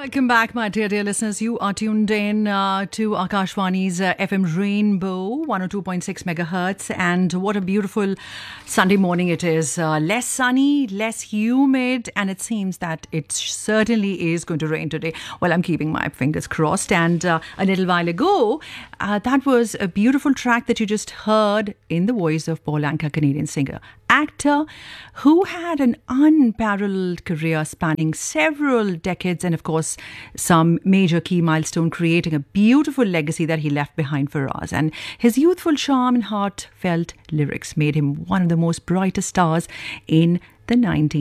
Welcome back, my dear listeners. You are tuned in to Akashvani's FM Rainbow 102.6 megahertz. And what a beautiful Sunday morning it is. Less sunny, less humid, and it seems that it certainly is going to rain today. Well, I'm keeping my fingers crossed. And a little while ago, that was a beautiful track that you just heard in the voice of Paul Anka, Canadian singer, actor, who had an unparalleled career spanning several decades and, of course, some major key milestone, creating a beautiful legacy that he left behind for us. And his youthful charm and heartfelt lyrics made him one of the most brightest stars in the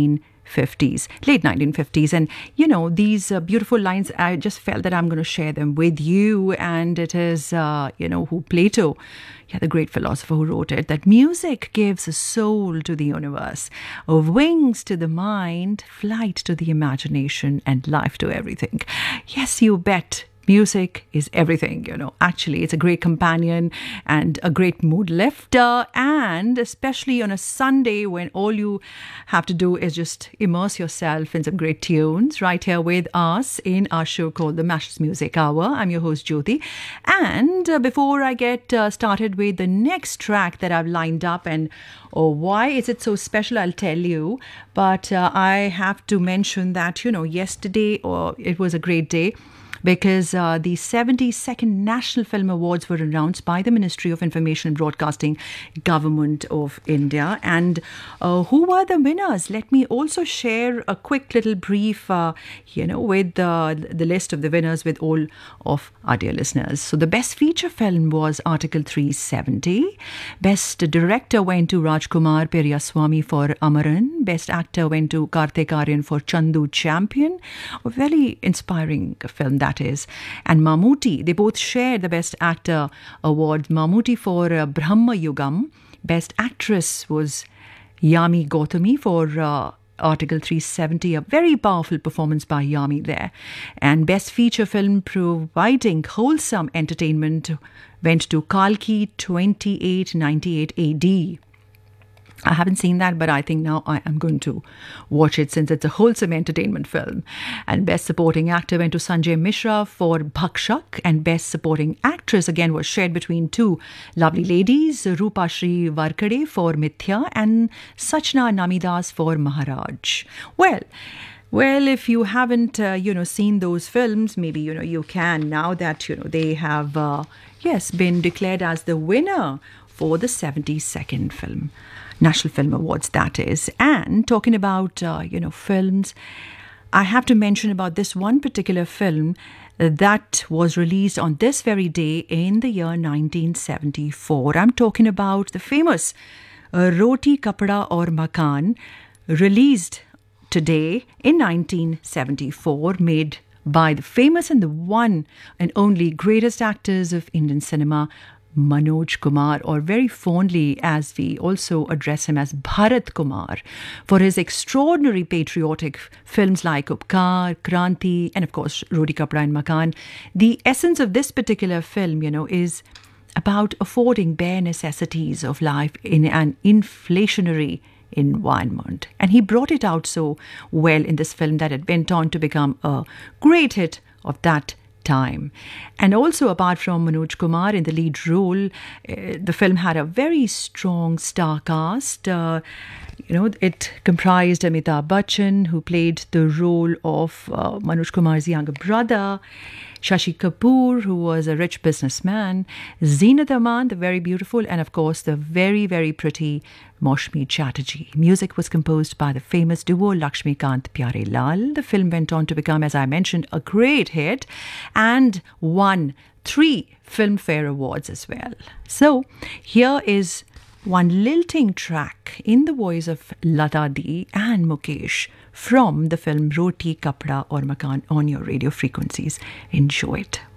late 1950s. And, you know, these beautiful lines, I just felt that I'm going to share them with you. And it is, who Plato, the great philosopher who wrote it, that music gives a soul to the universe, of wings to the mind, flight to the imagination, and life to everything. Yes, you bet. Music is everything, Actually, it's a great companion and a great mood lifter. And especially on a Sunday when all you have to do is just immerse yourself in some great tunes right here with us in our show called The Mashes Music Hour. I'm your host, Jyoti. And before I get started with the next track that I've lined up, and why is it so special, I'll tell you. But I have to mention that, yesterday, it was a great day, because the 72nd National Film Awards were announced by the Ministry of Information and Broadcasting, Government of India. And who were the winners? Let me also share a quick little brief, with the list of the winners with all of our dear listeners. So the best feature film was Article 370. Best director went to Rajkumar Periyaswamy for Amaran. Best actor went to Karthik Aryan for Chandu Champion. A very inspiring film that is. And Mammootty, they both shared the Best Actor award. Mammootty for Brahma Yugam. Best Actress was Yami Gautami for Article 370, a very powerful performance by Yami there. And Best Feature Film providing wholesome entertainment went to Kalki 2898 AD. I haven't seen that, but I think now I am going to watch it since it's a wholesome entertainment film. And Best Supporting Actor went to Sanjay Mishra for Bhakshak. And Best Supporting Actress again was shared between two lovely ladies, Rupa Shri Varkade for Mithya and Sachna Namidas for Maharaj. Well, if you haven't, seen those films, maybe, you can now that, they have, been declared as the winner for the 72nd National Film Awards, that is. And talking about, films, I have to mention about this one particular film that was released on this very day in the year 1974. I'm talking about the famous Roti Kapda Aur Makan, released today in 1974, made by the famous and the one and only greatest actors of Indian cinema, Manoj Kumar, or very fondly as we also address him as Bharat Kumar, for his extraordinary patriotic films like Upkar, Kranti, and of course Roti Kapda and Makan. The essence of this particular film, is about affording bare necessities of life in an inflationary environment. And he brought it out so well in this film that it went on to become a great hit of that time. And also, apart from Manoj Kumar in the lead role, the film had a very strong star cast. It comprised Amitabh Bachchan, who played the role of Manoj Kumar's younger brother, Shashi Kapoor, who was a rich businessman, Zeenat Aman, the very beautiful, and of course the very, very pretty Maushmi Chatterjee. Music was composed by the famous duo Lakshmikant Pyarelal. The film went on to become, as I mentioned, a great hit and won 3 Filmfare Awards as well. So here is one lilting track in the voice of Lata Di and Mukesh from the film Roti Kapda Aur Makan on your radio frequencies. Enjoy it.